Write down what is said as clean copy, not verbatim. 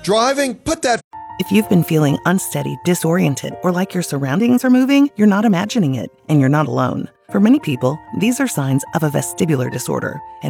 Driving? Put that If you've been feeling unsteady, disoriented, or like your surroundings are moving, you're not imagining it, and you're not alone. For many people, these are signs of a vestibular disorder, and